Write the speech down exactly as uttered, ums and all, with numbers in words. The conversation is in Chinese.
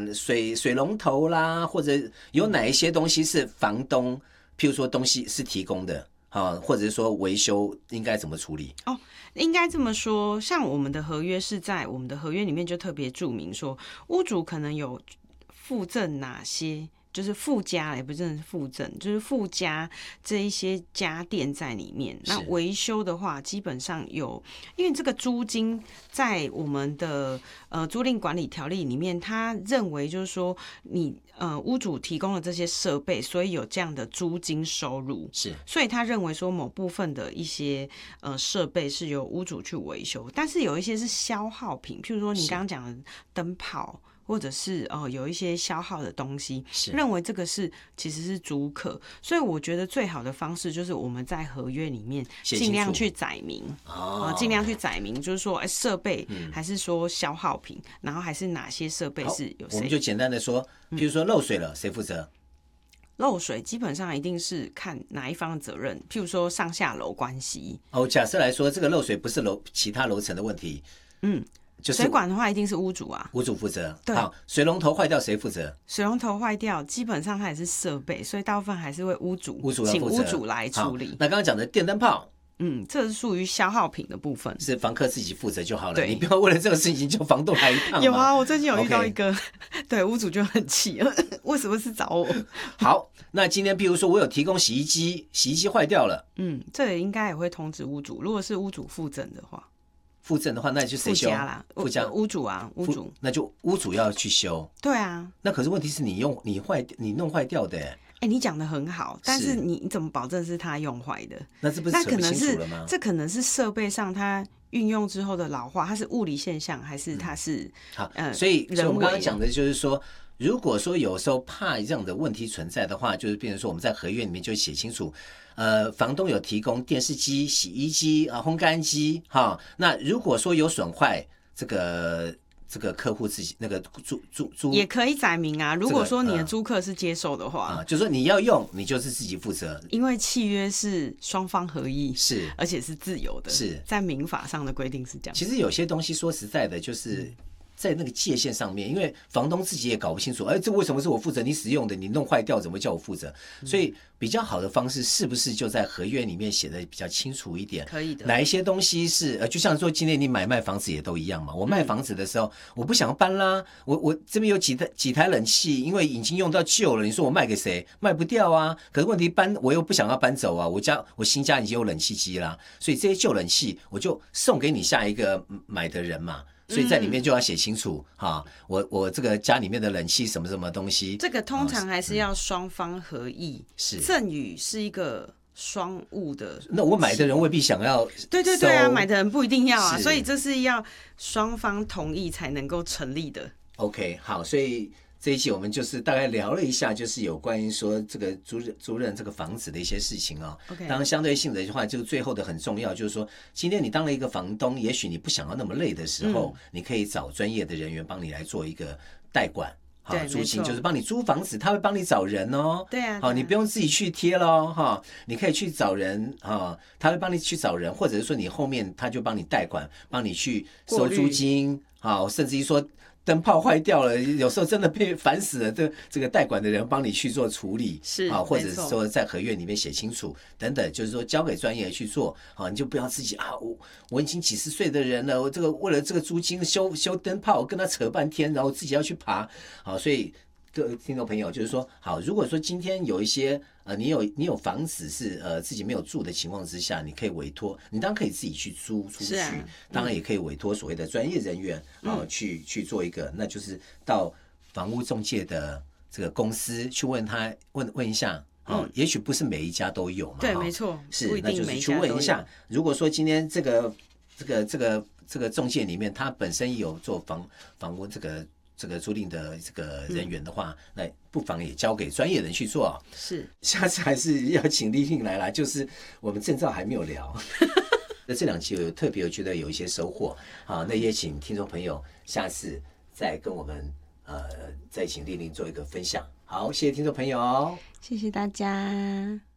呃水水龙头啦，或者有哪一些东西是房东，譬如说东西是提供的啊，或者是说维修应该怎么处理？ 哦，应该这么说，像我们的合约是在我们的合约里面就特别注明说，屋主可能有附赠哪些。就是附加，也不是附赠，就是附加这一些家电在里面。那维修的话，基本上有，因为这个租金在我们的呃租赁管理条例里面，他认为就是说你呃屋主提供了这些设备，所以有这样的租金收入， 是， 所以他认为说某部分的一些呃设备是由屋主去维修，但是有一些是消耗品，譬如说你刚刚讲的灯泡。或者是哦、呃、有一些消耗的东西，认为这个是其实是租客，所以我觉得最好的方式就是我们在合约里面尽量去载明，哦，尽、呃、量去载明，就是说，哎，设备还是说消耗品，嗯、然后还是哪些设备是有谁？ 我们就简单的说，比如说漏水了，谁负责？ 漏水基本上一定是看哪一方的责任，譬如说上下楼关系。 哦，假设来说，这个漏水不是楼其他楼层的问题， 嗯。就是水管的话，一定是屋主啊， 屋主负责。对，好，水龙头坏掉谁负责？ 水龙头坏掉，基本上它也是设备，所以大部分还是会屋主， 屋主要请屋主来处理。 那刚刚讲的电灯泡， 嗯，这是属于消耗品的部分， 是房客自己负责就好了。你不要为了这个事情就房东来一趟。 有啊，我最近有遇到一个， okay. 对，屋主就很气，为什么是找我？ 好，那今天譬如说我有提供洗衣机，洗衣机坏掉了， 嗯，这也应该也会通知屋主，如果是屋主附赠的话。 附赠的话，那就谁修？ 附加啦，附加屋主啊，屋主， 那就屋主要去修。 对啊， 那可是问题是你用你坏你弄坏掉的，哎、 欸，你讲的很好，但是你怎么保证是他用坏的？ 那这不是扯不清楚了吗？ 这可能是设备上它运用之后的老化，它是物理现象还是它是、嗯、 好？呃，所以，所以我们刚刚讲的就是说。如果说有时候怕这样的问题存在的话，就是变成说我们在合约里面就写清楚，呃，房东有提供电视机、洗衣机啊、烘干机，哈。那如果说有损坏，这个这个客户自己那个租租租也可以载明啊。如果说你的租客是接受的话， 啊、呃，就说你要用，你就是自己负责， 因为契约是双方合意， 是， 而且是自由的， 是在民法上的规定是这样。 其实有些东西说实在的，就是。嗯在那个界限上面，因为房东自己也搞不清楚，哎，这为什么是我负责？你使用的，你弄坏掉，怎么叫我负责？所以比较好的方式是不是就在合约里面写的比较清楚一点？ 可以的。 哪一些东西是呃，就像说今天你买卖房子也都一样嘛。我卖房子的时候，嗯、我不想要搬啦，我我这边有几台几台冷气，因为已经用到旧了，你说我卖给谁？卖不掉啊。可是问题搬我又不想要搬走啊，我家我新家已经有冷气机啦，所以这些旧冷气我就送给你下一个买的人嘛。所以在里面就要写清楚哈、嗯，我我这个家里面的冷气什么什么东西， 这个通常还是要双方合意。 是、嗯、 赠与是一个双务的， 那我买的人未必想要， 对对对啊，买的人不一定要啊，所以这是要双方同意才能够成立的。 OK， 好，所以。这一期我们就是大概聊了一下，就是有关于说这个租租赁这个房子的一些事情啊、哦。 Okay. 当然相对性的话，就最后的很重要，就是说今天你当了一个房东，也许你不想要那么累的时候，嗯、你可以找专业的人员帮你来做一个代管。好，租金就是帮你租房子，他会帮你找人哦。 对啊， 好，你不用自己去贴咯哈，你可以去找人哈，他会帮你去找人，或者是说你后面他就帮你代管，帮你去收租金，好，甚至于说。灯泡坏掉了，有时候真的被烦死了。这这个代管的人帮你去做处理， 是啊，或者是说在合约里面写清楚等等，就是说交给专业去做啊，你就不要自己啊，我我已经几十岁的人了，我这个为了这个租金修修灯泡，跟他扯半天，然后自己要去爬，好，所以各位听众朋友就是说，好，如果说今天有一些呃，你有你有房子是呃自己没有住的情况之下，你可以委托，你当然可以自己去租出去，啊嗯、当然也可以委托所谓的专业人员啊、呃、去去做一个，那就是到房屋中介的这个公司去问他问问一下。哦，也许不是每一家都有嘛， 对，没错， 是，那就是去问一下。如果说今天这个这个这个这个中介里面，他本身有做房房屋这个这个租赁的这个人员的话，嗯、那不妨也交给专业人去做。 是， 下次还是要请丽婷来啦，就是我们证照还没有聊。那这两期有特别，我觉得有一些收获。好，那也请听众朋友下次再跟我们呃再请丽婷做一个分享。好，谢谢听众朋友， 谢谢大家。